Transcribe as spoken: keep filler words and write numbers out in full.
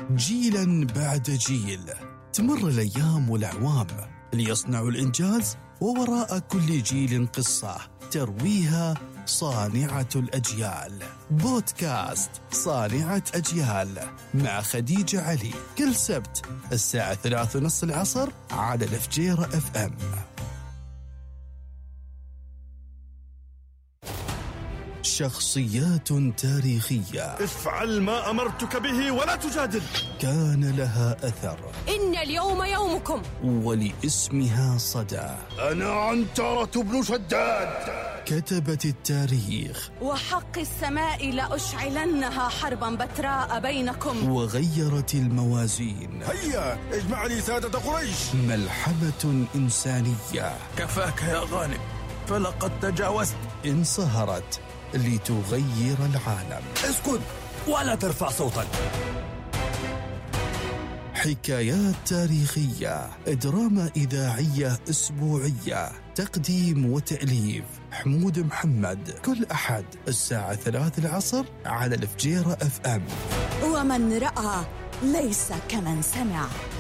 جيلا بعد جيل تمر الأيام والأعوام ليصنعوا الإنجاز، ووراء كل جيل قصة ترويها صانعة الأجيال. بودكاست صانعة أجيال مع خديجة علي، كل سبت الساعة ثلاث ونص العصر على الفجيرة اف ام. شخصيات تاريخية افعل ما أمرتك به ولا تجادل. كان لها أثر. إن اليوم يومكم. ولاسمها صدى. أنا عنترة بن شداد. كتبت التاريخ. وحق السماء لأشعلنها حربا بتراء بينكم. وغيرت الموازين. هيا اجمع لي سادة قريش. ملحمة إنسانية. كفاك يا غانم، فلقد تجاوزت. انصهرت لتغير العالم. اسكت ولا ترفع صوتك. حكايات تاريخية، دراما إذاعية أسبوعية، تقديم وتأليف حمود محمد، كل أحد الساعة ثلاث العصر على الفجيرة اف ام. ومن رأى ليس كمن سمع.